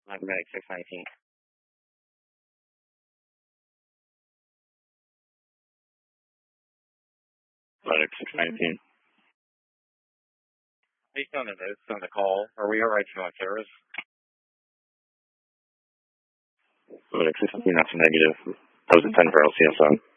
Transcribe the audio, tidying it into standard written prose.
Medic 619. Medic 619. Based on the notes on the call, are we alright to on service? Medic 619, that's a negative. That was a 10 for LCSN.